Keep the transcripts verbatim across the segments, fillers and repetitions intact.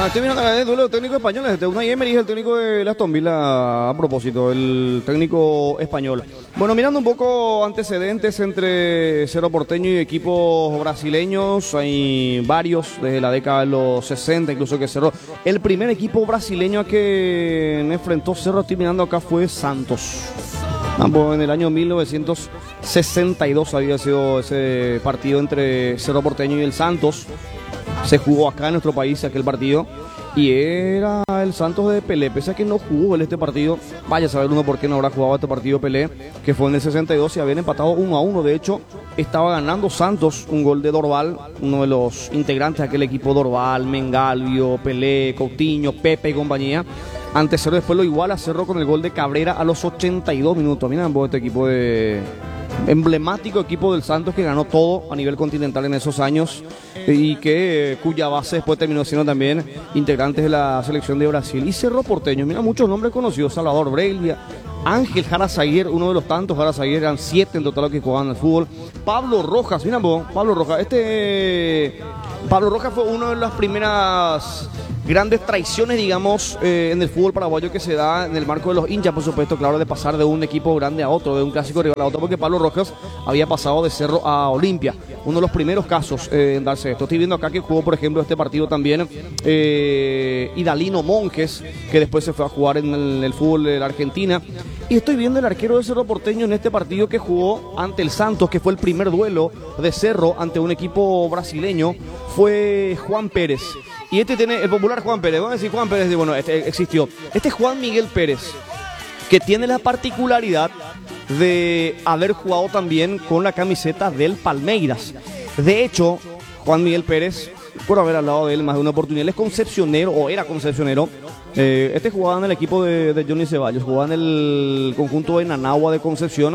Ah, estoy mirando acá el duelo de técnicos españoles. Este, Unai Emery es el técnico de Aston Villa, a propósito, el técnico español. Bueno, mirando un poco antecedentes entre Cerro Porteño y equipos brasileños, hay varios desde la década de los sesenta, incluso que Cerro. El primer equipo brasileño a que enfrentó Cerro, estoy mirando acá, fue Santos. Ambos en el año mil novecientos sesenta y dos había sido ese partido entre Cerro Porteño y el Santos. Se jugó acá en nuestro país aquel partido y era el Santos de Pelé, pese a que no jugó él este partido. Vaya a saber uno por qué no habrá jugado este partido Pelé, que fue en el sesenta y dos y habían empatado uno a uno. De hecho, estaba ganando Santos un gol de Dorval, uno de los integrantes de aquel equipo: Dorval, Mengalvio, Pelé, Coutinho, Pepe y compañía. Ante Cerro, después lo iguala Cerro con el gol de Cabrera a los ochenta y dos minutos. Miren este equipo de... emblemático equipo del Santos, que ganó todo a nivel continental en esos años y que cuya base después terminó siendo también integrantes de la selección de Brasil. Y Cerro Porteño, mira, muchos nombres conocidos: Salvador Breglia, Ángel Jara Zaguer, uno de los tantos. Jara Zaguer, eran siete en total los que jugaban al fútbol. Pablo Rojas, mira vos, Pablo Rojas, este Pablo Rojas fue una de las primeras grandes traiciones, digamos, eh, en el fútbol paraguayo, que se da en el marco de los hinchas, por supuesto, claro, de pasar de un equipo grande a otro, de un clásico rival a otro, porque Pablo Rojas había pasado de Cerro a Olimpia, uno de los primeros casos eh, en darse esto. Estoy viendo acá que jugó, por ejemplo, este partido también eh, Idalino Monjes, que después se fue a jugar en el, en el fútbol de la Argentina. Y estoy viendo el arquero de Cerro Porteño en este partido que jugó ante el Santos, que fue el primer duelo de Cerro ante un equipo brasileño, fue Juan Pérez. Y este tiene el popular Juan Pérez. Vamos a decir Juan Pérez, bueno, este existió. Este es Juan Miguel Pérez, que tiene la particularidad de haber jugado también con la camiseta del Palmeiras. De hecho, Juan Miguel Pérez, por haber hablado de él más de una oportunidad, él es concepcionero, o era concepcionero. Eh, este jugaba en el equipo de, de Johnny Ceballos, jugaba en el conjunto de Nanagua de Concepción,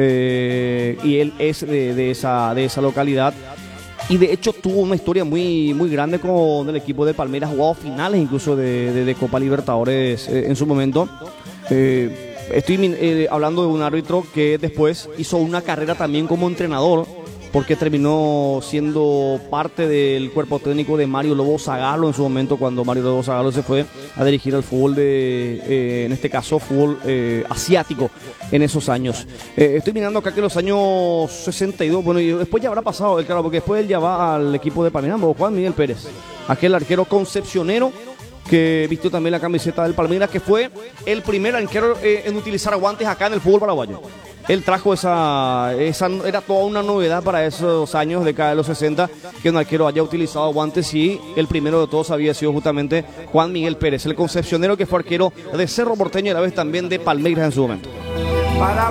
eh, y él es de, de, esa, de esa localidad. Y de hecho tuvo una historia muy, muy grande con el equipo de Palmeiras, jugado finales incluso de, de, de Copa Libertadores eh, en su momento. Eh, estoy eh, hablando de un árbitro que después hizo una carrera también como entrenador, porque terminó siendo parte del cuerpo técnico de Mario Lobo Zagallo en su momento, cuando Mario Lobo Zagallo se fue a dirigir al fútbol de, eh, en este caso, fútbol eh, asiático en esos años. Eh, estoy mirando acá que en los años sesenta y dos, bueno, y después ya habrá pasado, claro, porque después él ya va al equipo de Palmeiras, Juan Miguel Pérez, aquel arquero concepcionero que vistió también la camiseta del Palmeiras, que fue el primer arquero eh, en utilizar guantes acá en el fútbol paraguayo. Él trajo esa, esa, era toda una novedad para esos años, década de los sesenta, que un arquero haya utilizado guantes, y el primero de todos había sido justamente Juan Miguel Pérez, el concepcionero que fue arquero de Cerro Porteño y a la vez también de Palmeiras en su momento. Para